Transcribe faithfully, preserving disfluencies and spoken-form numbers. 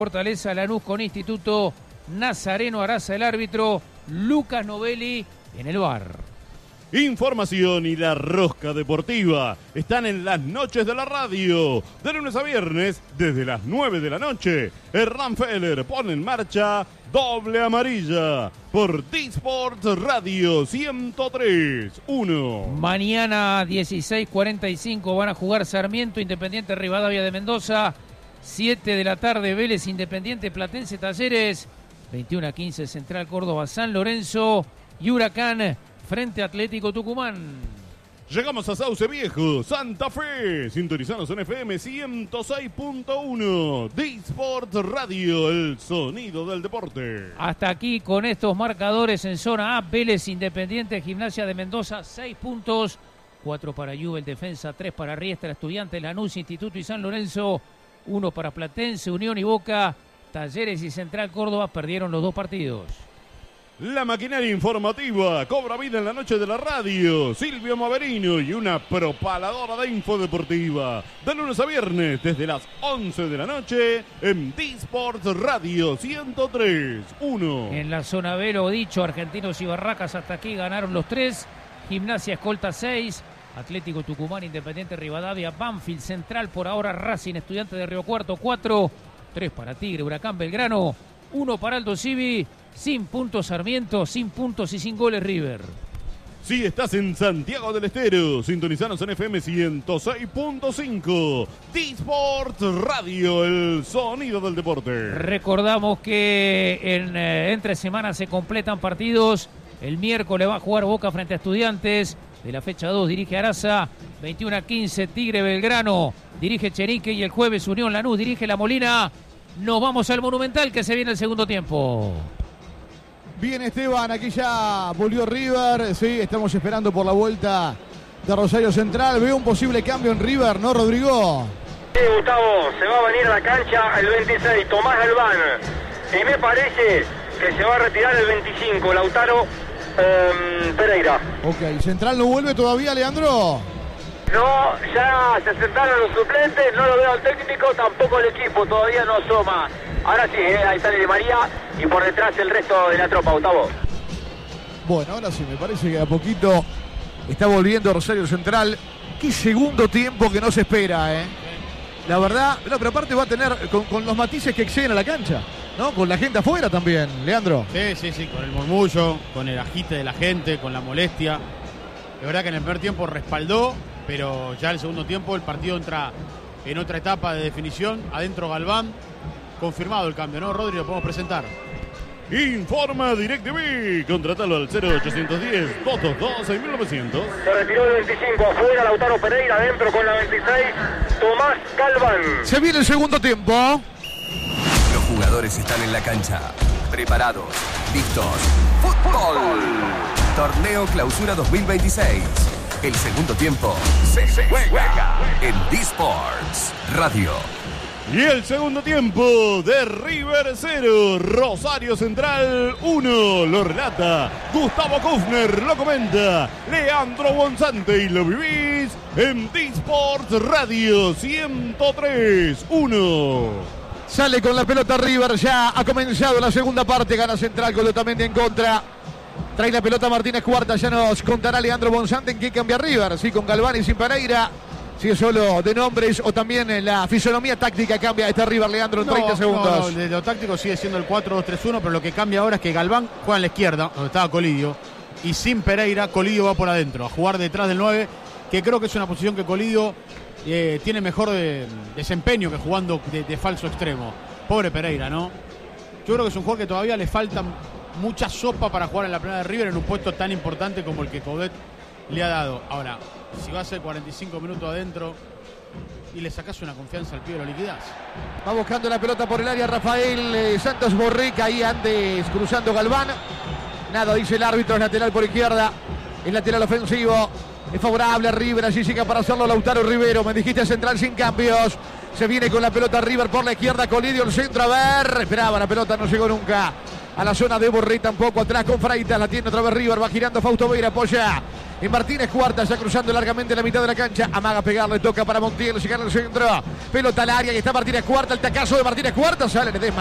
Fortaleza Lanús con Instituto. Nazareno Araza el árbitro, Lucas Novelli en el V A R. Información y la rosca deportiva están en las noches de la radio. De lunes a viernes, desde las nueve de la noche, Hernán Feller pone en marcha Doble Amarilla por D-Sport Radio ciento tres punto uno. Mañana dieciséis cuarenta y cinco van a jugar Sarmiento, Independiente Rivadavia de Mendoza. siete de la tarde, Vélez Independiente Platense Talleres. veintiuno a quince, Central Córdoba San Lorenzo. Y Huracán frente a Atlético Tucumán. Llegamos a Sauce Viejo, Santa Fe. Sintonizanos en F M ciento seis punto uno. D-Sport Radio, el sonido del deporte. Hasta aquí con estos marcadores en zona A. Vélez Independiente, Gimnasia de Mendoza, seis puntos. cuatro para Juve, Defensa, tres para Riestra, Estudiantes, Lanús, Instituto y San Lorenzo. uno para Platense, Unión y Boca. Talleres y Central Córdoba perdieron los dos partidos. La maquinaria informativa cobra vida en la noche de la radio. Silvio Maverino y una propaladora de info deportiva. De lunes a viernes desde las once de la noche en D-Sport Radio ciento tres punto uno. En la zona B, lo dicho, Argentinos y Barracas hasta aquí ganaron los tres. Gimnasia Escolta seis. Atlético Tucumán, Independiente Rivadavia, Banfield, Central por ahora, Racing, Estudiante de Río Cuarto, cuatro. tres para Tigre, Huracán Belgrano, uno para Aldo Civi, sin puntos Sarmiento, sin puntos y sin goles River. Si estás en Santiago del Estero, sintonizanos en F M ciento seis punto cinco. D-Sport Radio, el sonido del deporte. Recordamos que en eh, entre semanas se completan partidos. El miércoles va a jugar Boca frente a Estudiantes. De la fecha dos dirige Araza, veintiuno a quince Tigre Belgrano, dirige Cherique, y el jueves Unión Lanús dirige La Molina. Nos vamos al Monumental, que se viene el segundo tiempo. Bien, Esteban, aquí ya volvió River, sí, estamos esperando por la vuelta de Rosario Central. Veo un posible cambio en River, ¿no, Rodrigo? Sí, Gustavo, se va a venir a la cancha el veintiséis, Tomás Galván, y me parece que se va a retirar el veinticinco, Lautaro Um, Pereira. Ok, ¿Central no vuelve todavía, Leandro? No, ya se sentaron los suplentes, no lo veo al técnico, tampoco el equipo, todavía no asoma. Ahora sí, eh, ahí sale Di María y por detrás el resto de la tropa, Gustavo. Bueno, ahora sí, me parece que a poquito está volviendo Rosario Central. Qué segundo tiempo que no se espera, ¿eh? La verdad, no, pero aparte va a tener con, con los matices que exceden a la cancha, ¿no? Con la gente afuera también, Leandro. Sí, sí, sí, con el murmullo, con el agite de la gente, con la molestia. Es verdad que en el primer tiempo respaldó, pero ya en el segundo tiempo el partido entra en otra etapa de definición. Adentro Galván, confirmado el cambio, ¿no, Rodri? Lo podemos presentar. Informa DirecTV. Contratalo al cero ochocientos diez, doscientos veintidós, seis mil novecientos. Se retiró el veinticinco, afuera Lautaro Pereira, adentro con la veintiséis, Tomás Galván. Se viene el segundo tiempo. Los jugadores están en la cancha, preparados, listos. ¡Fútbol! Torneo Clausura dos mil veintiséis. El segundo tiempo se juega en D-Sports Radio. Y el segundo tiempo de River cero, Rosario Central uno. Lo relata Gustavo Kufner, lo comenta Leandro Bonzante y lo vivís en D-Sports Radio ciento tres punto uno. Sale con la pelota River, ya ha comenzado la segunda parte, gana Central con Otamendi en contra. Trae la pelota Martínez Cuarta, ya nos contará Leandro Bonzante en qué cambia River, sí, con Galván y sin Pereira. Si es solo de nombres o también en la fisonomía táctica cambia este River, Leandro, en no, treinta segundos. No, no, de lo táctico sigue siendo el cuatro dos tres uno, pero lo que cambia ahora es que Galván juega en la izquierda, donde estaba Colidio, y sin Pereira, Colidio va por adentro, a jugar detrás del nueve, que creo que es una posición que Colidio eh, tiene mejor de, desempeño que jugando de, de falso extremo. Pobre Pereira, ¿no? Yo creo que es un jugador que todavía le falta mucha sopa para jugar en la primera de River en un puesto tan importante como el que Coudet le ha dado. Ahora, si va a ser cuarenta y cinco minutos adentro y le sacás una confianza al pibe, lo liquidás. Va buscando la pelota por el área Rafael eh, Santos Borrica, ahí antes cruzando Galván. Nada, dice el árbitro, es lateral por izquierda, es lateral ofensivo. Es favorable a River, allí llega para hacerlo Lautaro Rivero. Me dijiste Central sin cambios. Se viene con la pelota River por la izquierda, Colidio el centro, a ver. Esperaba la pelota, no llegó nunca a la zona de Borré, tampoco atrás con Freitas. La tiene otra vez River, va girando Fausto Veira, apoya En Martínez Cuarta, ya cruzando largamente la mitad de la cancha. Amaga pegarle, toca para Montiel, llegar al centro. Pelota al área y está Martínez Cuarta. El tacazo de Martínez Cuarta. Sale Ledesma.